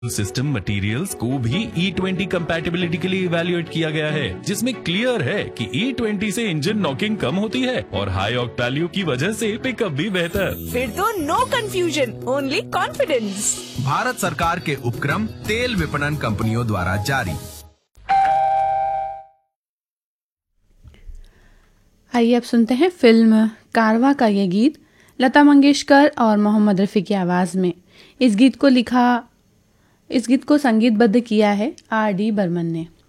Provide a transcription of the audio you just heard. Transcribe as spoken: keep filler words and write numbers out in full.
System materials को भी E twenty compatibility के लिए इवैल्यूएट किया गया है, जिसमें क्लियर है कि ई ट्वेंटी से इंजन नॉकिंग कम होती है और हाई ऑक्टेन की वजह से पिकअप भी बेहतर। फिर तो no confusion, only confidence. Bharat सरकार के उपक्रम तेल विपणन कंपनियों द्वारा जारी। आइए अब सुनते हैं फिल्म कारवां का ये गीत लता मंगेशकर और मोहम्मद रफ़ी की आवाज़ में। इस गीत को लिखा इस गीत को संगीतबद्ध किया है आर डी बर्मन ने।